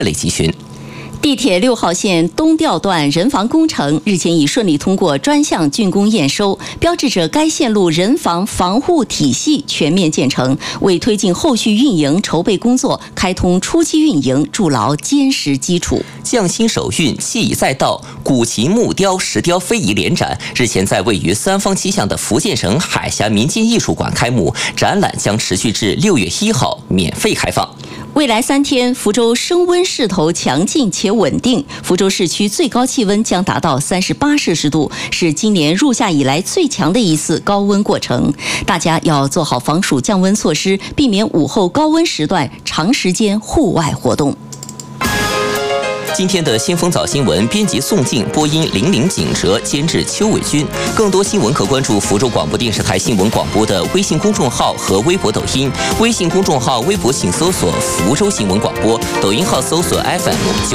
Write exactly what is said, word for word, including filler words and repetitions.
类集群。 地铁六号线东调段人防工程日前已顺利通过专项竣工验收，标志着该线路人防防护体系全面建成，为推进后续运营筹备工作开通初期运营筑牢坚实基础。 匠心手运，技艺再道，古琴木雕、石雕非遗联展日前在位于三坊七巷的福建省海峡民间艺术馆开幕，展览将持续至六月一号免费开放。 未来三天，福州升温势头强劲且稳定，福州市区最高气温将达到三十八摄氏度，是今年入夏以来最强的一次高温过程。大家要做好防暑降温措施，避免午后高温时段长时间户外活动。 今天的先锋早新闻，编辑宋静，播音玲玲、景哲，监制邱伟军。更多新闻可关注福州广播电视台新闻广播的微信公众号和微博、抖音。微信公众号、微博请搜索福州新闻广播，抖音号搜索 F M。